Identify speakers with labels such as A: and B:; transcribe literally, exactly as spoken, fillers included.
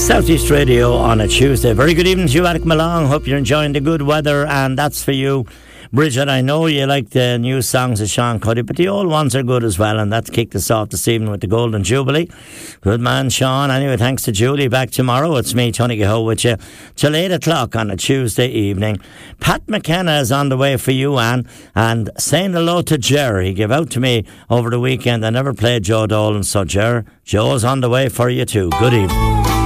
A: Southeast Radio on a Tuesday. Very good evening to you, Alec Malong. Hope you're enjoying the good weather, and that's for you. Bridget, I know you like the new songs of Sean Cuddy, but the old ones are good as well, and that's kicked us off this evening with the Golden Jubilee. Good man, Sean. Anyway, thanks to Julie. Back tomorrow. It's me, Tony Gaho, with you till eight o'clock on a Tuesday evening. Pat McKenna is on the way for you, Anne, and saying hello to Ger. He gave out to me over the weekend. I never played Joe Dolan, so Ger, Joe's on the way for you too. Good evening.